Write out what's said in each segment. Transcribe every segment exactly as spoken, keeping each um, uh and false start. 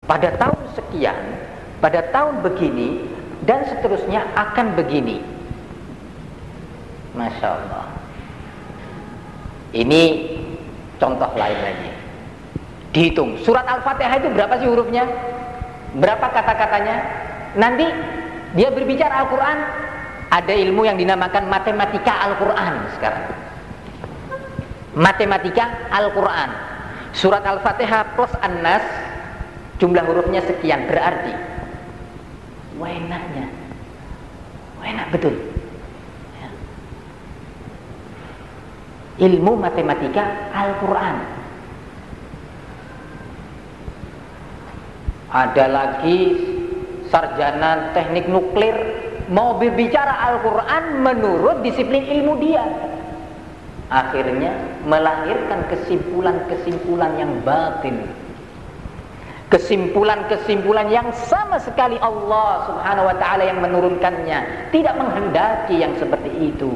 pada tahun sekian, pada tahun begini, dan seterusnya akan begini. Masya Allah. Ini contoh lain lagi. Dihitung, surat Al-Fatihah itu berapa sih hurufnya? Berapa kata-katanya? Nanti dia berbicara Al-Quran. Ada ilmu yang dinamakan matematika Al-Quran sekarang. Matematika Al-Quran. Surat Al-Fatihah plus An-Nas, jumlah hurufnya sekian, berarti wah enaknya, wah enak betul ya. Ilmu matematika Al-Quran. Ada lagi sarjana teknik nuklir mau berbicara Al-Quran menurut disiplin ilmu dia, akhirnya melahirkan kesimpulan-kesimpulan yang batil, kesimpulan-kesimpulan yang sama sekali Allah Subhanahu wa ta'ala yang menurunkannya tidak menghendaki yang seperti itu.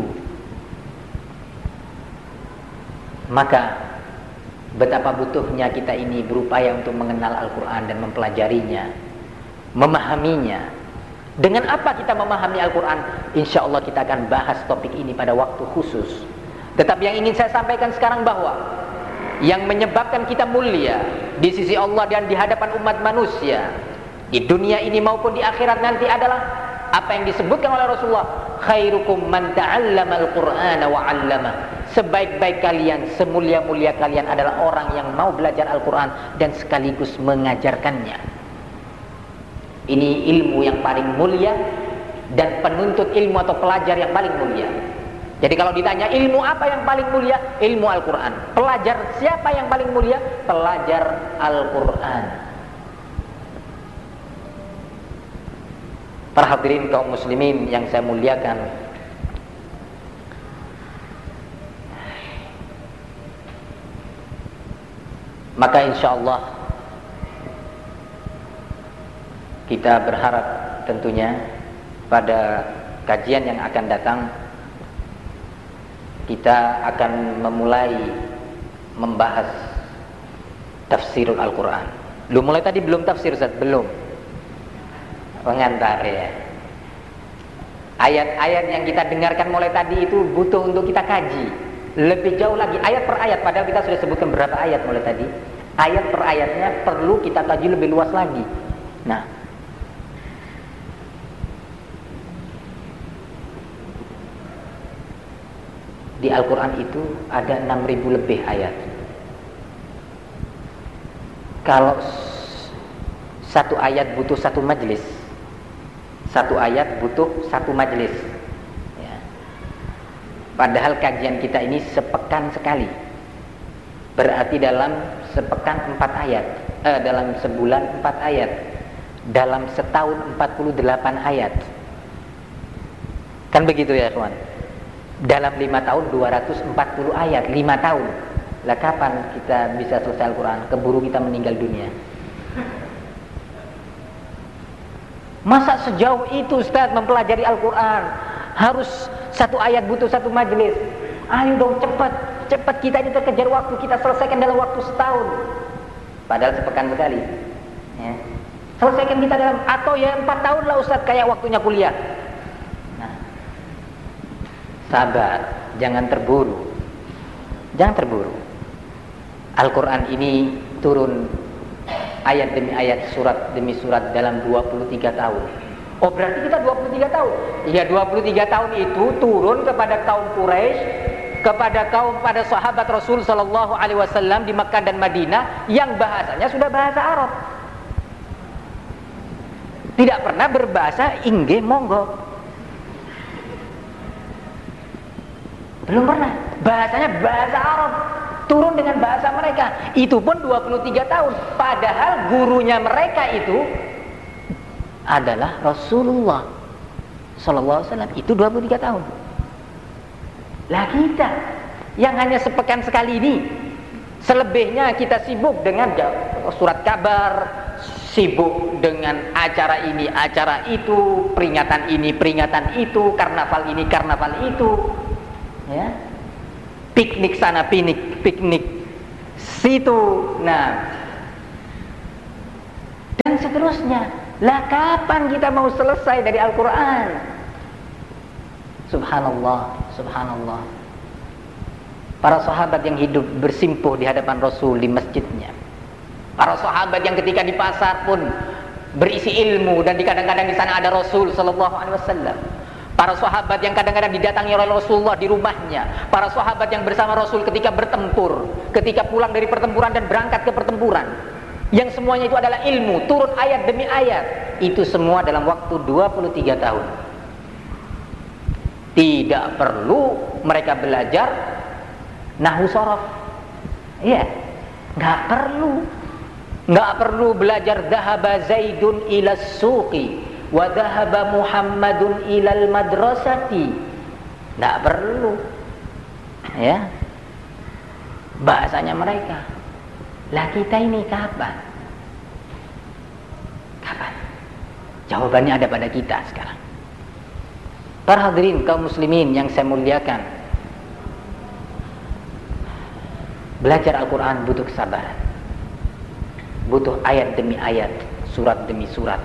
Maka betapa butuhnya kita ini berupaya untuk mengenal Al-Quran dan mempelajarinya, memahaminya. Dengan apa kita memahami Al-Quran? Insya Allah kita akan bahas topik ini pada waktu khusus. Tetapi yang ingin saya sampaikan sekarang bahwa yang menyebabkan kita mulia di sisi Allah dan di hadapan umat manusia di dunia ini maupun di akhirat nanti adalah apa yang disebutkan oleh Rasulullah, khairukum man ta'allama al-Qur'ana wa 'allama. Sebaik-baik kalian, semulia-mulia kalian adalah orang yang mau belajar Al-Quran dan sekaligus mengajarkannya. Ini ilmu yang paling mulia dan penuntut ilmu atau pelajar yang paling mulia. Jadi kalau ditanya ilmu apa yang paling mulia, ilmu Al-Quran. Pelajar siapa yang paling mulia? Pelajar Al-Quran. Para hadirin kaum muslimin yang saya muliakan, maka insya Allah kita berharap tentunya pada kajian yang akan datang kita akan memulai membahas tafsirul Al-Quran. Lu mulai tadi belum tafsir Ustaz? Belum. Pengantar ya. Ayat-ayat yang kita dengarkan mulai tadi itu butuh untuk kita kaji lebih jauh lagi, ayat per ayat. Padahal kita sudah sebutkan berapa ayat mulai tadi. Ayat per ayatnya perlu kita kaji lebih luas lagi. Nah, di Al-Quran itu ada enam ribu lebih ayat. Kalau satu ayat butuh satu majelis, satu ayat butuh satu majelis ya. Padahal kajian kita ini sepekan sekali. Berarti dalam sepekan empat ayat, eh, dalam sebulan empat ayat, dalam setahun empat puluh delapan ayat. Kan begitu ya kawan? Dalam lima tahun dua ratus empat puluh ayat, lima tahun. Lah kapan kita bisa selesai Al-Quran? Keburu kita meninggal dunia. Masa sejauh itu Ustaz mempelajari Al-Quran? Harus satu ayat butuh satu majelis. Ayo dong cepat, cepat kita ini terkejar waktu, kita selesaikan dalam waktu setahun. Padahal sepekan sekali ya. Selesaikan kita dalam, atau ya empat tahun lah Ustaz, kayak waktunya kuliah. Nah, sabar, jangan terburu. Jangan terburu. Al-Quran ini turun ayat demi ayat, surat demi surat dalam dua puluh tiga tahun. Oh berarti kita dua puluh tiga tahun. Iya, dua puluh tiga tahun itu turun kepada kaum Quraisy, kepada kaum pada sahabat Rasul sallallahu alaihi wasallam di Makkah dan Madinah yang bahasanya sudah bahasa Arab. Tidak pernah berbahasa inggih monggo. Belum pernah. Bahasanya bahasa Arab, turun dengan bahasa mereka. Itu pun dua puluh tiga tahun. Padahal gurunya mereka itu adalah Rasulullah sallallahu alaihi wasallam. Itu dua puluh tiga tahun. Lah kita yang hanya sepekan sekali ini, selebihnya kita sibuk dengan surat kabar, sibuk dengan acara ini, acara itu, peringatan ini, peringatan itu, karnaval ini, karnaval itu, ya, piknik sana, piknik, piknik situ. Nah, dan dan seterusnya. Lah kapan kita mau selesai dari Al-Quran? Subhanallah, subhanallah. Para sahabat yang hidup bersimpuh di hadapan Rasul di masjidnya. Para sahabat yang ketika di pasar pun berisi ilmu dan di kadang-kadang di sana ada Rasul sallallahu alaihi wasallam. Para sahabat yang kadang-kadang didatangi oleh Rasulullah di rumahnya. Para sahabat yang bersama Rasul ketika bertempur, ketika pulang dari pertempuran dan berangkat ke pertempuran. Yang semuanya itu adalah ilmu, turun ayat demi ayat. Itu semua dalam waktu dua puluh tiga tahun. Tidak perlu mereka belajar nahwu shorof. Iya, nggak perlu. Nggak perlu belajar dhahaba Zaidun ila suqi wa dhahaba Muhammadun ilal madrasati. Nggak perlu. Ya. Bahasanya mereka. Lah kita ini kapan? Kapan? Jawabannya ada pada kita sekarang. Para hadirin kaum muslimin yang saya muliakan, belajar Al-Quran butuh kesabaran, butuh ayat demi ayat, surat demi surat.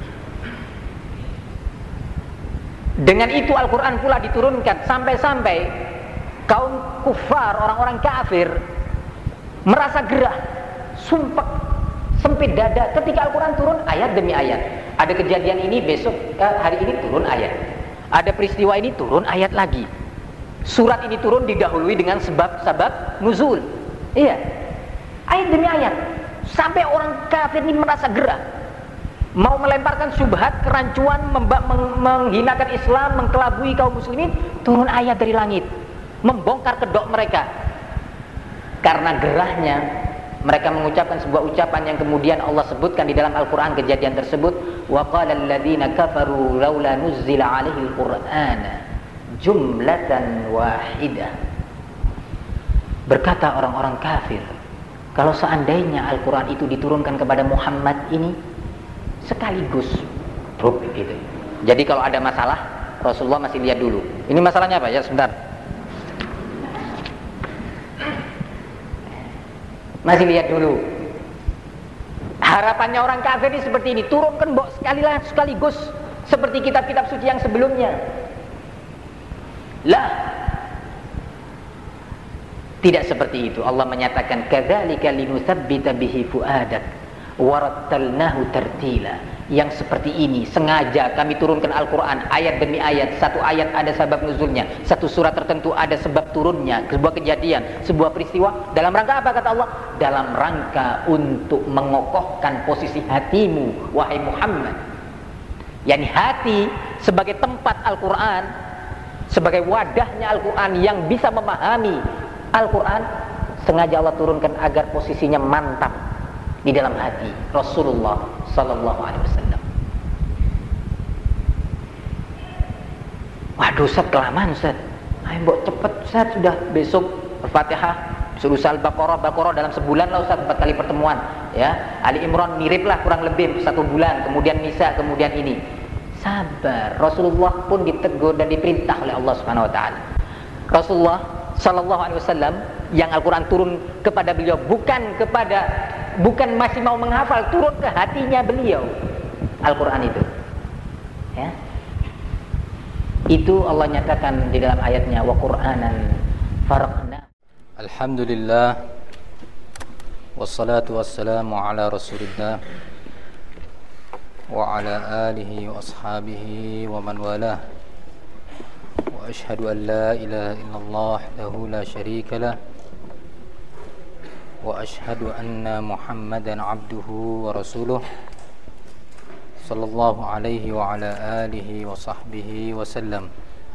Dengan itu Al-Quran pula diturunkan sampai-sampai kaum kufar, orang-orang kafir merasa gerah, sumpek, sempit dada ketika Al-Quran turun ayat demi ayat. Ada kejadian ini, besok eh, hari ini turun ayat. Ada peristiwa ini turun ayat lagi. Surat ini turun didahului dengan sebab-sebab nuzul. Iya, ayat demi ayat. Sampai orang kafir ini merasa gerah, mau melemparkan syubhat, kerancuan, menghinakan Islam, mengkelabui kaum muslimin. Turun ayat dari langit, membongkar kedok mereka. Karena gerahnya mereka mengucapkan sebuah ucapan yang kemudian Allah sebutkan di dalam Al-Quran kejadian tersebut. Wa qala alladhina kafaru laula nuzzila alaihi al-Qur'ana jumlatan wahidah. Berkata orang-orang kafir, kalau seandainya Al-Quran itu diturunkan kepada Muhammad ini sekaligus, Rup, gitu. Jadi kalau ada masalah, Rasulullah masih lihat dulu. Ini masalahnya apa? Ya sebentar. Masih lihat dulu. Harapannya orang kafir ini seperti ini, turunkan mbok sekali lah sekaligus seperti kitab-kitab suci yang sebelumnya. Lah, tidak seperti itu. Allah menyatakan kadzalika linutsabbita bihi fuadak warattalnahu tartila. Yang seperti ini sengaja kami turunkan Al-Quran ayat demi ayat. Satu ayat ada sebab nuzulnya, satu surat tertentu ada sebab turunnya, sebuah kejadian, sebuah peristiwa. Dalam rangka apa kata Allah? Dalam rangka untuk mengokohkan posisi hatimu, wahai Muhammad. Yani hati sebagai tempat Al-Quran, sebagai wadahnya Al-Quran yang bisa memahami Al-Quran, sengaja Allah turunkan agar posisinya mantap di dalam hati Rasulullah sallallahu alaihi wasallam. Waduh Ustaz, kelamaan Ustaz. Ayo mbok cepet Ustaz, sudah besok Al-Fatihah, suruh Al-Baqarah, Baqarah dalam sebulan lah Ustaz, empat kali pertemuan. Ya, Ali Imran mirip lah kurang lebih satu bulan, kemudian Nisa, kemudian ini. Sabar. Rasulullah pun ditegur dan diperintah oleh Allah Subhanahu wa taala. Rasulullah sallallahu alaihi wasallam yang Al-Quran turun kepada beliau bukan kepada bukan masih mau menghafal, turun ke hatinya beliau Al-Quran itu. Ya. Itu Allah nyatakan di dalam ayatnya wa Qur'anan faraqna. Alhamdulillah wassalatu wassalamu ala Rasulillah wa ala alihi wa ashabihi wa man walah. Wa ashhadu an la ilaha illallah wahdahu la syarika lah. Wa ashhadu anna Muhammadan abduhu wa rasuluh sallallahu alaihi wa ala alihi wa sahbihi wa sallam.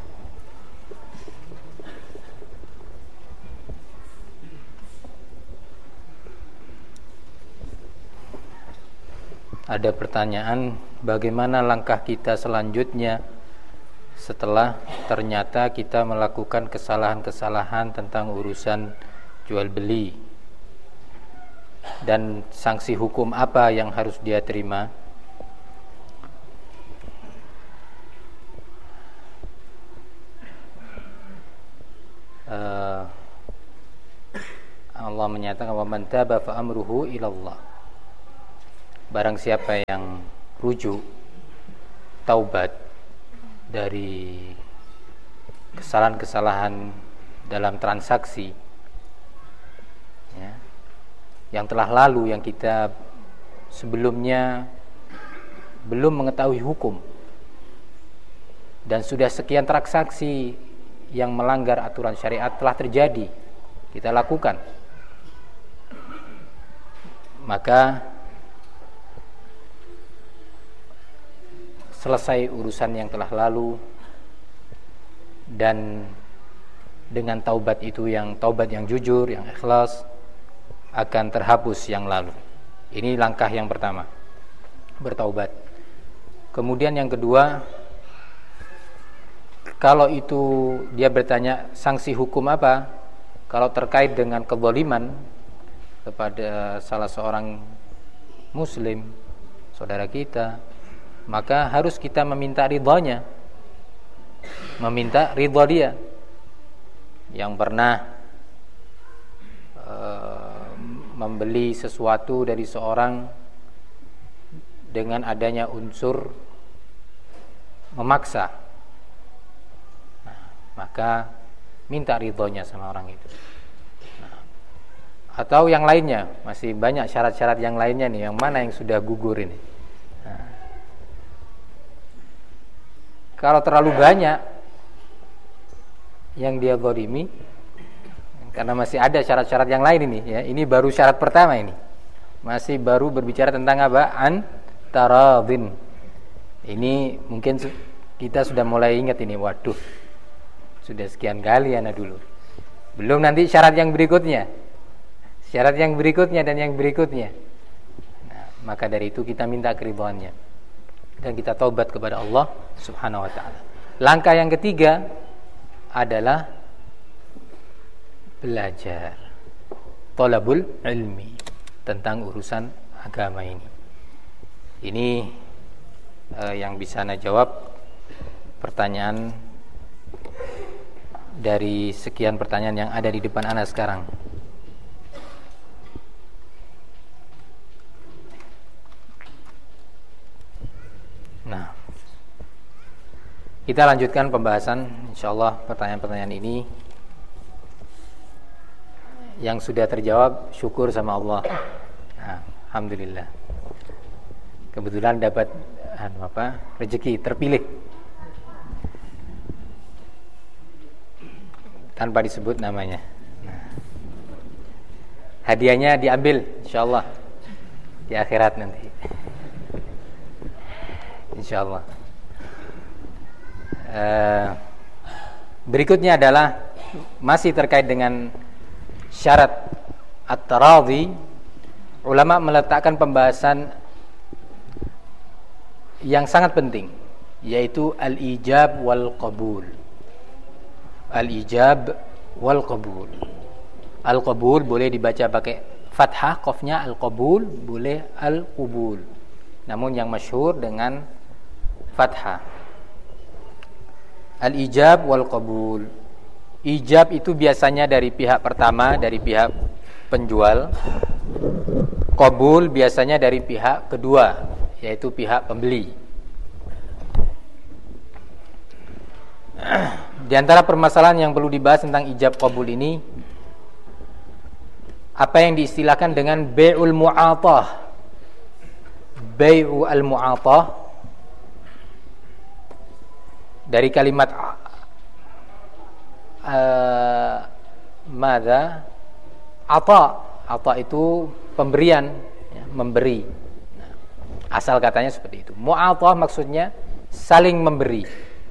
Ada pertanyaan, bagaimana langkah kita selanjutnya setelah ternyata kita melakukan kesalahan-kesalahan tentang urusan jual beli, dan sanksi hukum apa yang harus dia terima? Uh, Allah menyatakan wa man taba fa amruhu ila Allah. barang siapa yang rujuk taubat dari kesalahan-kesalahan dalam transaksi ya, yang telah lalu, yang kita sebelumnya belum mengetahui hukum, dan sudah sekian transaksi yang melanggar aturan syariat telah terjadi, kita lakukan, maka selesai urusan yang telah lalu, dan dengan taubat itu, yang taubat yang jujur, yang ikhlas, akan terhapus yang lalu. Ini langkah yang pertama, bertaubat. Kemudian yang kedua, kalau itu dia bertanya sanksi hukum apa kalau terkait dengan kezaliman kepada salah seorang muslim, saudara kita, maka harus kita meminta ridhonya, meminta ridho dia. Yang pernah uh, membeli sesuatu dari seorang dengan adanya unsur memaksa, nah, maka minta ridhonya sama orang itu. Nah, atau yang lainnya, masih banyak syarat-syarat yang lainnya nih, yang mana yang sudah gugur ini. Nah, kalau terlalu banyak yang dia zalimi, karena masih ada syarat-syarat yang lain ini ya. Ini baru syarat pertama ini. Masih baru berbicara tentang apa? An taradhin. Ini mungkin kita sudah mulai ingat ini. Waduh, sudah sekian kali anak dulu. Belum nanti syarat yang berikutnya. Syarat yang berikutnya dan yang berikutnya. Nah, maka dari itu kita minta keridhaannya dan kita taubat kepada Allah Subhanahu wa taala. Langkah yang ketiga adalah belajar, thalabul ilmi, tentang urusan agama ini. Ini eh, yang bisa ana jawab pertanyaan dari sekian pertanyaan yang ada di depan ana sekarang. Nah, kita lanjutkan pembahasan, insyaallah pertanyaan-pertanyaan ini. Yang sudah terjawab, syukur sama Allah. Nah, alhamdulillah. Kebetulan dapat anu apa? Rezeki, terpilih. Tanpa disebut namanya. Nah, hadiahnya diambil insyaallah di akhirat nanti. Insyaallah. Uh, berikutnya adalah masih terkait dengan syarat at-taradhi. Ulama meletakkan pembahasan yang sangat penting, yaitu al-ijab wal qabul. Al-ijab wal qabul. Al-qabul boleh dibaca pakai fathah qafnya, al-qabul boleh al-qubul. Namun yang masyhur dengan fathah. Al-ijab wal qabul. Ijab itu biasanya dari pihak pertama, dari pihak penjual. Qabul biasanya dari pihak kedua, yaitu pihak pembeli. Di antara permasalahan yang perlu dibahas tentang ijab qabul ini, apa yang diistilahkan dengan bai'ul mu'atah. Bai'u al-mu'atah dari kalimat uh, madza? Ata. Ata itu pemberian, ya, memberi. Nah, asal katanya seperti itu. Mu'atah maksudnya saling memberi.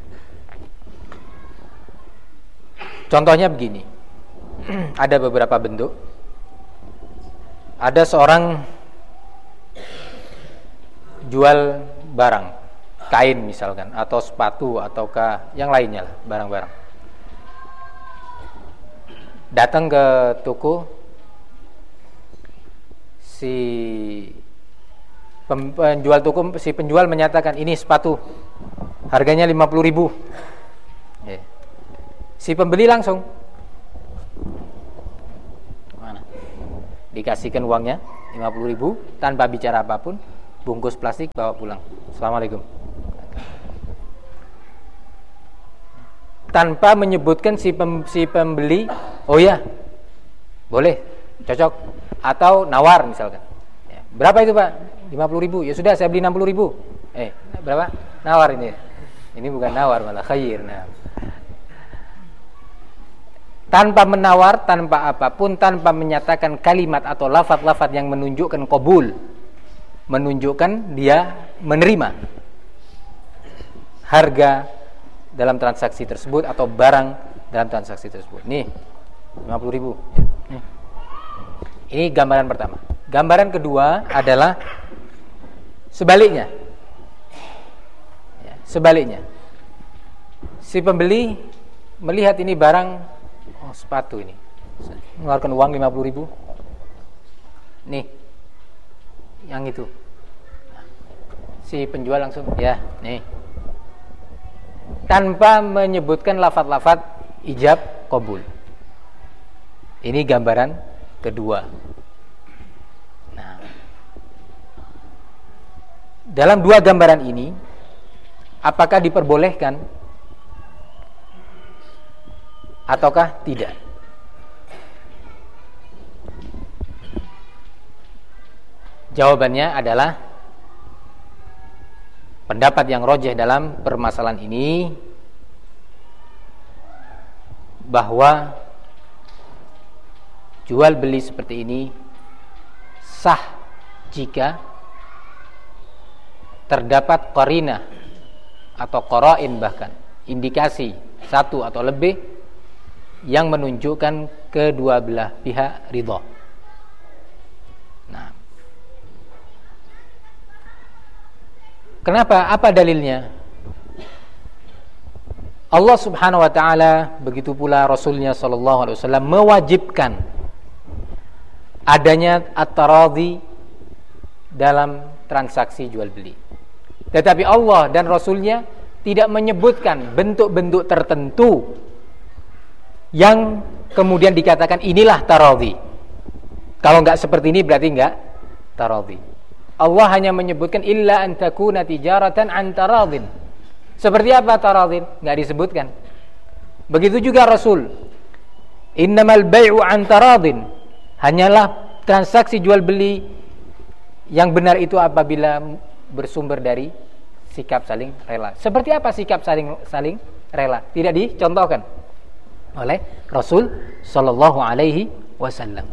Contohnya begini. Ada beberapa bentuk. Ada seorang jual barang, kain misalkan, atau sepatu, ataukah yang lainnya lah, barang-barang. Datang ke toko, si penjual toko, si penjual menyatakan ini sepatu, harganya lima puluh ribu. Si pembeli langsung mana? Dikasihkan uangnya lima puluh ribu tanpa bicara apapun, bungkus plastik bawa pulang. Assalamualaikum. Tanpa menyebutkan si, pem, si pembeli, oh ya, boleh, cocok, atau nawar misalkan. Ya. Berapa itu Pak? lima puluh ribu. Ya sudah, saya beli enam puluh ribu. Eh, berapa? Nawar ini. Ini bukan nawar, malah khair. Nah. Tanpa menawar, tanpa apapun, tanpa menyatakan kalimat atau lafaz-lafaz yang menunjukkan qabul, menunjukkan dia menerima harga dalam transaksi tersebut atau barang dalam transaksi tersebut. Nih, lima puluh ribu. Nih. Ini gambaran pertama. Gambaran kedua adalah sebaliknya. Ya, sebaliknya. Si pembeli melihat ini barang, oh, sepatu ini, mengeluarkan uang lima puluh ribu. Nih, yang itu. Si penjual langsung, ya, nih. Tanpa menyebutkan lafaz-lafaz ijab qabul. Ini gambaran kedua. Nah, dalam dua gambaran ini, apakah diperbolehkan ataukah tidak? Jawabannya adalah pendapat yang rajih dalam permasalahan ini bahwa jual beli seperti ini sah jika terdapat qarinah atau qara'in, bahkan indikasi satu atau lebih yang menunjukkan kedua belah pihak ridha. Nah, kenapa? Apa dalilnya? Allah Subhanahu wa taala, begitu pula Rasulnya sallallahu alaihi wasallam mewajibkan adanya at-taradhi dalam transaksi jual beli. Tetapi Allah dan Rasulnya tidak menyebutkan bentuk-bentuk tertentu yang kemudian dikatakan inilah taradhi. Kalau enggak seperti ini berarti enggak taradhi. Allah hanya menyebutkan illa an takuna tijaratan an taradhin. Seperti apa taradhin? Enggak disebutkan. Begitu juga Rasul. Innamal bai'u an taradhin. Hanyalah transaksi jual beli yang benar itu apabila bersumber dari sikap saling rela. Seperti apa sikap saling saling rela? Tidak dicontohkan oleh Rasul sallallahu alaihi wasallam.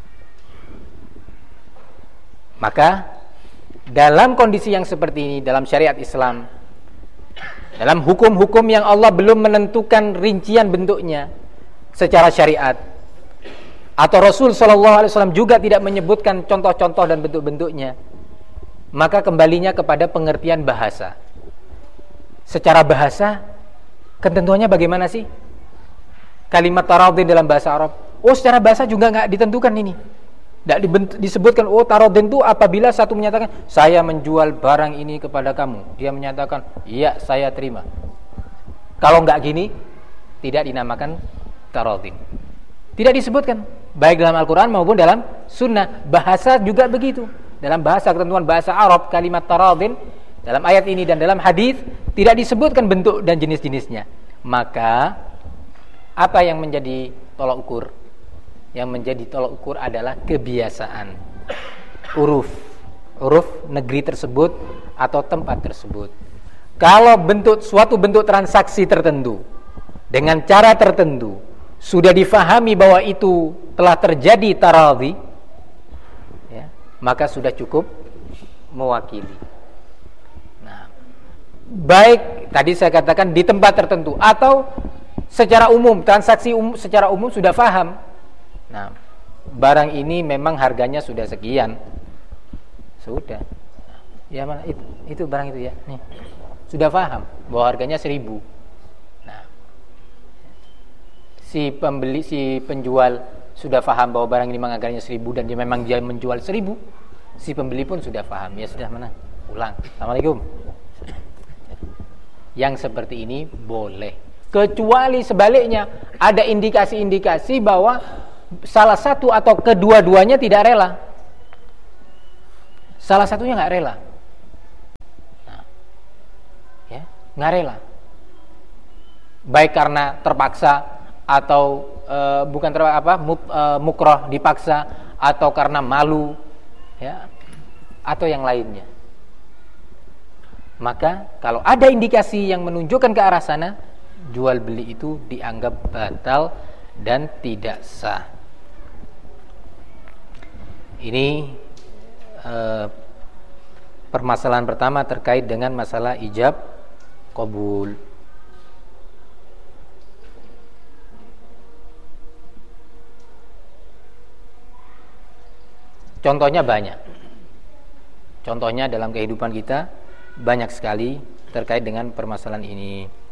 Maka dalam kondisi yang seperti ini, dalam syariat Islam, dalam hukum-hukum yang Allah belum menentukan rincian bentuknya secara syariat, atau Rasul sallallahu alaihi wasallam juga tidak menyebutkan contoh-contoh dan bentuk-bentuknya, maka kembalinya kepada pengertian bahasa. Secara bahasa, ketentuannya bagaimana sih? Kalimat taradhin dalam bahasa Arab, oh secara bahasa juga enggak ditentukan ini. Tidak disebutkan, oh taradhin itu apabila satu menyatakan saya menjual barang ini kepada kamu, dia menyatakan iya saya terima. Kalau enggak gini, tidak dinamakan taradhin. Tidak disebutkan, baik dalam Al-Quran maupun dalam Sunnah. Bahasa juga begitu. Dalam bahasa, ketentuan bahasa Arab, kalimat taradhin dalam ayat ini dan dalam hadis tidak disebutkan bentuk dan jenis-jenisnya. Maka apa yang menjadi tolak ukur? Yang menjadi tolak ukur adalah kebiasaan, uruf, uruf negeri tersebut atau tempat tersebut. Kalau bentuk suatu bentuk transaksi tertentu dengan cara tertentu sudah difahami bahwa itu telah terjadi taradhi, ya, maka sudah cukup mewakili. Nah, baik tadi saya katakan di tempat tertentu atau secara umum, transaksi umum, secara umum sudah faham. Nah, barang ini memang harganya sudah sekian. Sudah. Ya mana itu, itu barang itu ya. Nih. Sudah paham bahwa harganya seribu. Nah, si pembeli, si penjual sudah paham bahwa barang ini memang harganya seribu dan dia memang dia menjual seribu. Si pembeli pun sudah paham. Ya sudah, mana? Pulang. Assalamualaikum. Yang seperti ini boleh. Kecuali sebaliknya ada indikasi-indikasi bahwa salah satu atau kedua-duanya tidak rela. Salah satunya nggak rela. nggak rela. Baik karena terpaksa atau e, bukan ter apa muk, e, mukroh dipaksa, atau karena malu, ya, atau yang lainnya. Maka kalau ada indikasi yang menunjukkan ke arah sana, jual beli itu dianggap batal dan tidak sah. Ini e, permasalahan pertama terkait dengan masalah ijab qabul. Contohnya banyak. Contohnya dalam kehidupan kita banyak sekali terkait dengan permasalahan ini.